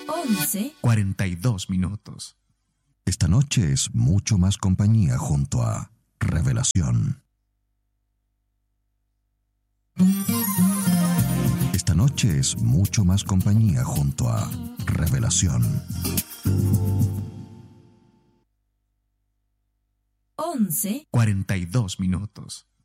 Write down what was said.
11:42. Esta noche es mucho más compañía junto a Revelación. Esta noche es mucho más compañía junto a Revelación. 11:42.